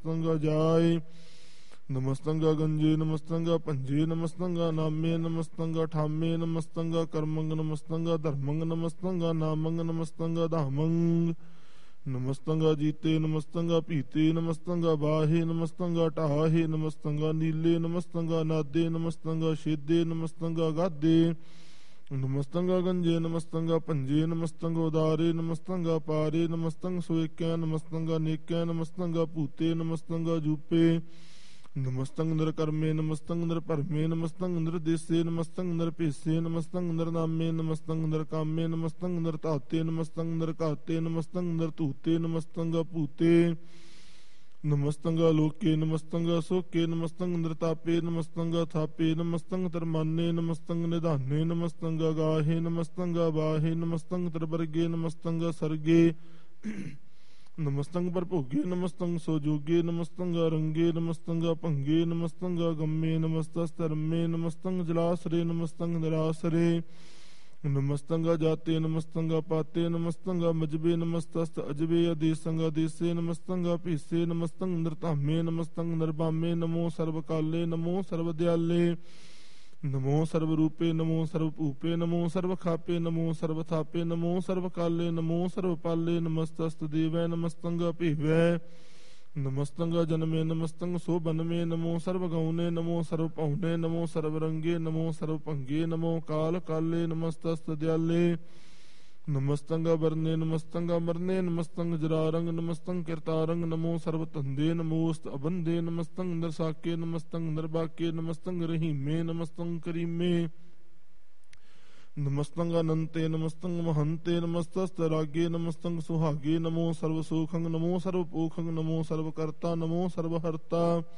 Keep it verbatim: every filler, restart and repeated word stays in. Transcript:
ਨਮਸਤੰਗਾ ਜਾਏ ਨਮਸਤੰਗਾ ਗੰਜੇ ਨਮਸਤੰਗਾ ਭੰਜੇ ਨਮਸਤੰਗਾ ਨਾਮੇ ਨਮਸਤੰਗਾ ਠਾਮੇ ਨਮਸਤੰਗਾ ਕਰਮੰਗ ਨਮਸਤੰਗਾ ਧਰਮੰਗ ਨਮਸਤੰਗਾ ਨਾਮੰਗ ਨਮਸਤੰਗਾ ਧਾਮੰਗ ਨਮਸਤੰਗਾ ਜੀਤੇ ਨਮਸਤੰਗਾ ਭੀਤੇ ਨਮਸਤੰਗਾ ਬਾਹੇ ਨਮਸਤੰਗਾ ਢਾਹੇ ਨਮਸਤੰਗਾ ਨੀਲੇ ਨਮਸਤੰਗਾ ਨਾਦੇ ਨਮਸਤੰਗਾ ਛੇਦੇ ਨਮਸਤੰਗਾ ਗਾਦੇ ਨਮਸਤੰਗਾ ਗੰਜੇ ਨਮਸਤੰਗਾ ਭੰਜੇ ਨਮਸਤੰਗਾ ਉਦਾਰੇ ਨਮਸਤੰਗਾ ਪਾਰੇ ਨਮਸਤੰਗ ਸੋਇਕੈ ਨਮਸਤੰਗਾ ਨੇਕੈ ਨਮਸਤੰਗਾ ਭੂਤੇ ਨਮਸਤੰਗਾ ਜੂਪੇ ਨਮਸਤੰਗ ਨਰ ਕਰਮੇ ਨਮਸਤੰਗ ਨਰ ਭਰਮੇ ਨਮਸਤੰਗ ਨਰ ਦੇਸੇ ਨਮਸਤੰਗ ਨਰ ਭੇਸੇ ਨਮਸਤੰਗ ਨਰ ਨਾਮੇ ਨਮਸਤੰਗ ਨਰ ਕਾਮੇ ਨਮਸਤੰਗ ਨਰ ਧਾਤੇ ਨਮਸਤੰਗ ਨਰ ਘਾਤੇ ਨਮਸਤੰਗ ਨਰ ਧੂਤੇ ਨਮਸਤੰਗਾ ਭੂਤੇ ਨਮਸਤੰਗਾ ਲੋਕੇ ਨਮਸਤੰਗਾ ਸੋਕੇ ਨਮਸਤੰਗ ਨਰ ਤਾਪੇ ਨਮਸਤੰਗਾ ਥਾਪੇ ਨਮਸਤੰਗ ਤਰਮਾਨੇ ਨਮਸਤੰਗ ਨਿਧਾਨੇ ਨਮਸਤੰਗਾ ਗਾਹੇ ਨਮਸਤੰਗਾ ਬਾਹੇ ਨਮਸਤੰਗ ਤਰਬਰਗੇ ਨਮਸਤੰਗਾ ਸਰਗੇ ਨਮਸਤੰਗ ਪਰਭੋਗੇ ਨਮਸਤੰਗ ਸੋਜੋਗੇ ਨਮਸਤੰਗਾ ਰੰਗੇ ਨਮਸਤੰਗਾ ਭੰਗੇ ਨਮਸਤੰਗਾ ਗੰਮੇ ਨਮਸਤਸਤਰਮੇ ਨਮਸਤੰਗ ਜਲਾਸਰੇ ਨਮਸਤੰਗ ਨਿਰਾਸਰੇ ਨਮਸਤੰਗਾ ਜਾਤੇ ਨਮਸਤੰਗਾ ਪਾਤੇ ਨਮਸਤੰਗਾ ਮਜਬੇ ਨਮਸਤਸਤ ਅਜਬੇ ਅਦੇਸੰਗਾ ਦੇਸੇ ਨਮਸਤੰਗਾ ਭੀਸੇ ਨਮਸਤੰਗ ਨਰਧਾਮੇ ਨਮਸਤੰਗ ਨਰਬਾਮੇ ਨਮੋ ਸਰਬ ਕਾਲੇ ਨਮੋ ਸਰਬ ਦਿਆਲੇ ਨਮੋ ਸਰਬ ਰੂਪੇ ਨਮੋ ਸਰਬ ਭੂਪੇ ਨਮੋ ਸਰਬ ਖਾਪੇ ਨਮੋ ਸਰਬ ਥਾਪੇ ਨਮੋ ਸਰਬ ਕਾਲੇ ਨਮੋ ਸਰਬ ਪਾਲੇ ਨਮਸਤਸਤ ਦੇਵੈ ਨਮਸਤੰਗਾ ਭੇਵੈ ਨਮਸਤੰਗਾ ਜਨਮੇ ਨਮਸਤੰਗ ਸੋਬਨਮੇ ਨਮੋ ਸਰਬ ਗਉਨੇ ਨਮੋ ਸਰਬ ਪਉਨੇ ਨਮੋ ਸਰਬ ਰੰਗੇ ਨਮੋ ਸਰਬ ਭੰਗੇ ਨਮੋ ਕਾਲ ਕਾਲੇ ਨਮਸਤਸਤ ਦਿਆਲੇ ਨਮਸਤੰਗਾ ਵਰਨੇ ਨਮਸਤੰਗਾ ਮਰਨੇ ਨਮਸਤੰਗ ਜਰਾਰੰਗ ਨਮਸਤੰਗ ਕਿਰਤਾਰੰਗ ਨਮੋ ਸਰਬ ਧੰਦੇ ਨਮੋਸਤ ਅਬੰਦੇ ਨਮਸਤੰਗ ਨਰਸਾਕੇ ਨਮਸਤੰਗ ਨਰਬਾਕੇ ਨਮਸਤੰਗ ਰਹੀਮੇ ਨਮਸਤੰਗ ਕਰੀਮੇ ਨਮਸਤੰਗ ਅਨੰਤੇ ਨਮਸਤੰਗ ਮਹੰਤੇ ਨਮਸਤਸਤ ਰਾਗੇ ਨਮਸਤੰਗ ਸੁਹਾਗੇ ਨਮੋ ਸਰਬ ਸੋਖੰਗ ਨਮੋ ਸਰਬ ਪੋਖੰਗ ਨਮੋ ਸਰਬ ਕਰਤਾ ਨਮੋ ਸਰਬ ਹਰਤਾ